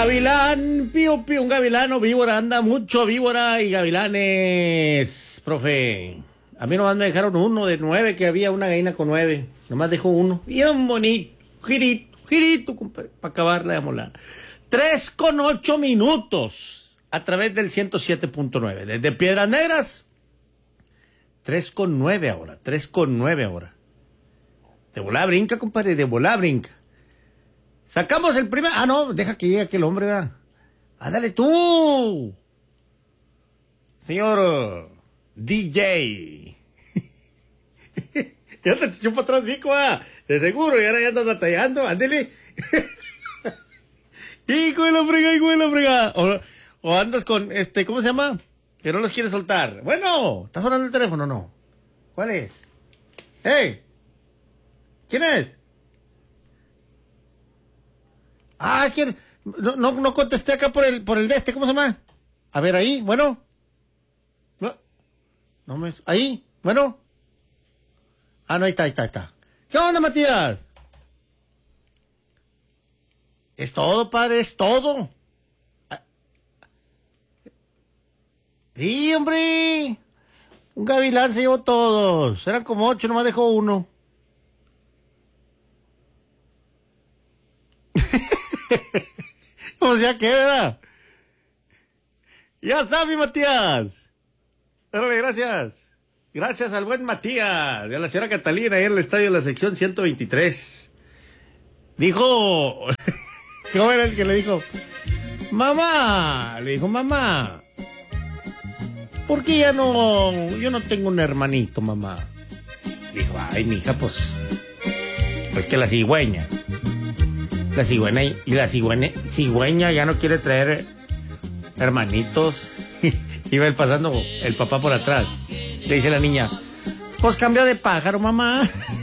gavilán, pío, un gavilano, víbora, anda mucho víbora y gavilanes, profe. A mí nomás me dejaron uno de 9, que había una gallina con 9. Nomás dejó uno. Bien bonito, girito, para acabarla de molar. 3:08 minutos a través del 107.9. Desde Piedras Negras, 3:09 ahora, 3:09 ahora. De volada brinca, compadre, de volada brinca. Sacamos el primer... Ah, no, deja que llegue aquel hombre, ¿verdad? Ándale tú, señor DJ. Ya te echó para atrás, Vico, de seguro, y ahora ya andas batallando, ándale. Hijo de la frega. O andas con, ¿cómo se llama? Que no los quieres soltar. Bueno, ¿está sonando el teléfono o no? ¿Cuál es? ¡Hey! ¿Quién es? Ah, es que no contesté acá por el de ¿cómo se llama? A ver, ahí, bueno. No me... Ahí, bueno. Ah, no, ahí está. ¿Qué onda, Matías? Es todo, padre, es todo. Sí, hombre. Un gavilán se llevó todos. Eran como 8, nomás dejó uno. O sea, ¿qué, verdad? Ya está, mi Matías. Órale, gracias. Gracias al buen Matías, y a la señora Catalina, ahí en el estadio de la sección 123. Dijo... ¿Cómo era el que le dijo? Mamá, le dijo, mamá, ¿por qué yo no tengo un hermanito, mamá? Dijo, ay, mija, pues que la cigüeña ya no quiere traer hermanitos. Iba él pasando el papá por atrás. Le dice la niña, pues cambia de pájaro, mamá.